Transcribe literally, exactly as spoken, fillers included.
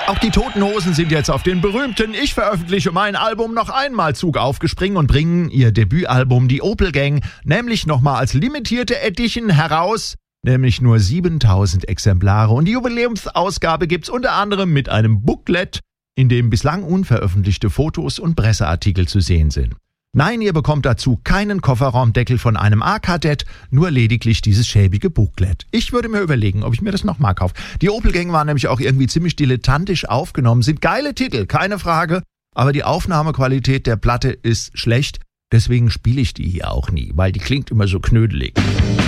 Auch die Toten Hosen sind jetzt auf den berühmten Ich veröffentliche mein Album noch einmal Zug aufgespringen und bringen ihr Debütalbum Die Opel Gang nämlich nochmal als limitierte Edition heraus, nämlich nur siebentausend Exemplare. Und die Jubiläumsausgabe gibt's unter anderem mit einem Booklet, in dem bislang unveröffentlichte Fotos und Presseartikel zu sehen sind. Nein, ihr bekommt dazu keinen Kofferraumdeckel von einem A-Kadett, nur lediglich dieses schäbige Booklet. Ich würde mir überlegen, ob ich mir das nochmal kaufe. Die Opel Gang war nämlich auch irgendwie ziemlich dilettantisch aufgenommen. Sind geile Titel, keine Frage, aber die Aufnahmequalität der Platte ist schlecht. Deswegen spiele ich die hier auch nie, weil die klingt immer so knödelig.